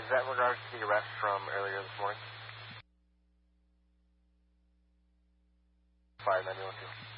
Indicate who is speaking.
Speaker 1: that in regards to the arrest from earlier this morning? 5912.